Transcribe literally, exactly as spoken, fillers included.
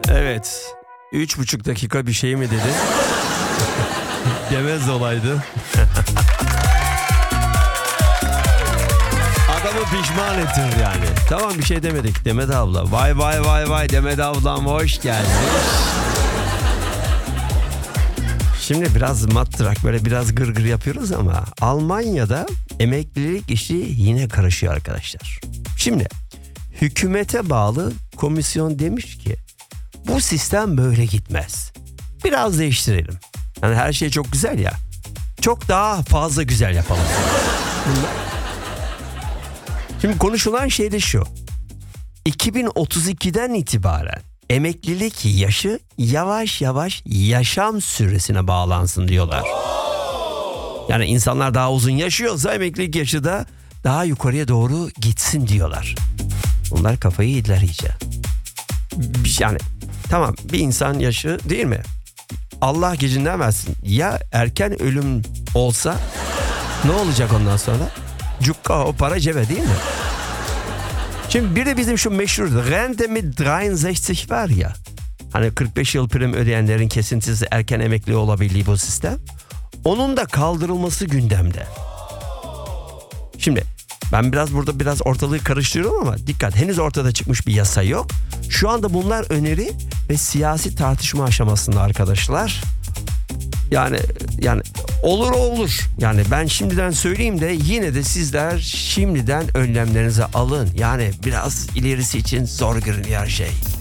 Evet. Üç buçuk dakika bir şey mi dedi? Demez olaydı. Adamı pişman ettin yani. Tamam, bir şey demedik. Demet abla. Vay vay vay vay Demet ablam hoş geldin. Şimdi biraz matrak, böyle biraz gırgır yapıyoruz ama Almanya'da emeklilik işi yine karışıyor arkadaşlar. Şimdi hükümete bağlı komisyon demiş ki bu sistem böyle gitmez. Biraz değiştirelim. Yani her şey çok güzel ya. Çok daha fazla güzel yapalım. Şimdi konuşulan şey de şu. iki bin otuz ikiden itibaren emeklilik yaşı yavaş yavaş yaşam süresine bağlansın diyorlar. Yani insanlar daha uzun yaşıyorsa emeklilik yaşı da daha yukarıya doğru gitsin diyorlar. Bunlar kafayı yediler iyice. Yani tamam, bir insan yaşı değil mi? Allah gecinden versin. Ya erken ölüm olsa ne olacak ondan sonra? Cukka, o para cebe değil mi? Şimdi bir de bizim şu meşhur Rente mit dreiundsechzig var ya. Hani kırk beş yıl prim ödeyenlerin kesintisiz erken emekli olabildiği bu sistem. Onun da kaldırılması gündemde. Şimdi ben biraz burada biraz ortalığı karıştırıyorum ama dikkat, henüz ortada çıkmış bir yasa yok. Şu anda bunlar öneri ve siyasi tartışma aşamasında arkadaşlar. Yani yani olur olur. Yani ben şimdiden söyleyeyim de yine de sizler şimdiden önlemlerinizi alın. Yani biraz ilerisi için zor görünüyor her şey.